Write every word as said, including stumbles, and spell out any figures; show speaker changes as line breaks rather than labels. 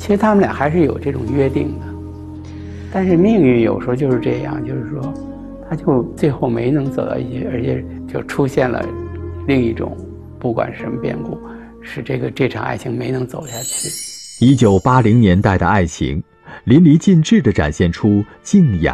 其实他们俩还是有这种约定的，但是命运有时候就是这样，就是说，他就最后没能走到一起，而且就出现了另一种，不管是什么变故，使这个这场爱情没能走下去。
一九八零年代的爱情，淋漓尽致地展现出静雅